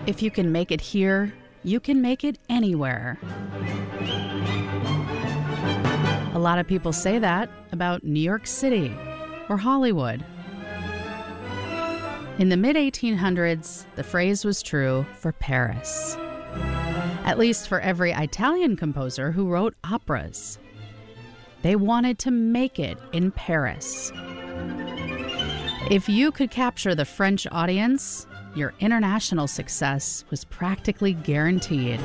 If you can make it here, you can make it anywhere. A lot of people say that about New York City or Hollywood. In the mid-1800s, the phrase was true for Paris. At least for every Italian composer who wrote operas. They wanted to make it in Paris. If you could capture the French audience, your international success was practically guaranteed.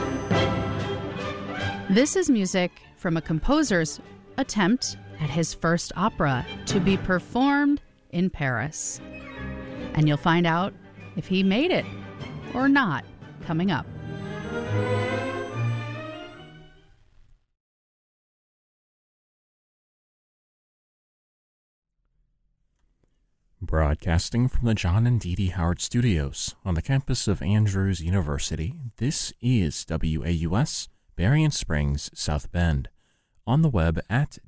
This is music from a composer's attempt at his first opera to be performed in Paris. And you'll find out if he made it or not coming up. Broadcasting from the John and Dee Dee Howard Studios on the campus of Andrews University, this is WAUS, Berrien Springs, South Bend, on the web at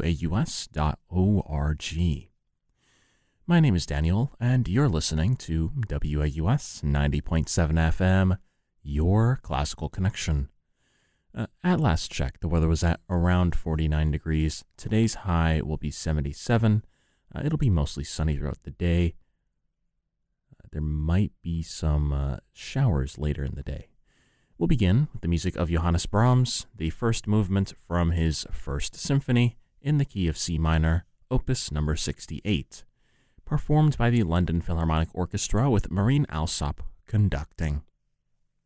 waus.org. My name is Daniel, and you're listening to WAUS 90.7 FM, your classical connection. At last check, the weather was at around 49 degrees. Today's high will be 77. It'll be mostly sunny throughout the day. There might be some showers later in the day. We'll begin with the music of Johannes Brahms, the first movement from his First Symphony in the key of C minor, opus number 68, performed by the London Philharmonic Orchestra with Maureen Alsop conducting.